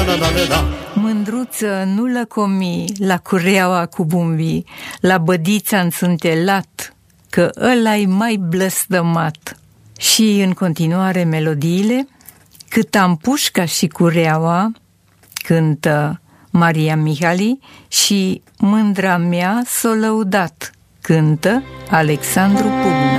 Mândruță, nu lăcomi la cureaua cu bumbii, la bădița înțântelat, că ăla-i mai blăstămat. Și în continuare melodiile, cât am pușca și cureaua, cântă Maria Mihali, și mândra mea s-o lăudat, cântă Alexandru Pugna.